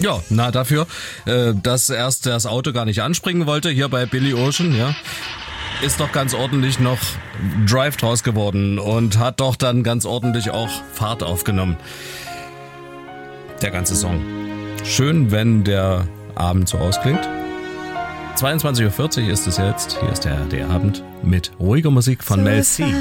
Ja, na dafür, dass erst das Auto gar nicht anspringen wollte, hier bei Billy Ocean, ja, ist doch ganz ordentlich noch Drive draus geworden und hat doch dann ganz ordentlich auch Fahrt aufgenommen. Der ganze Song. Schön, wenn der Abend so ausklingt. 22:40 Uhr ist es jetzt. Hier ist der ARD Abend mit ruhiger Musik von Mel C.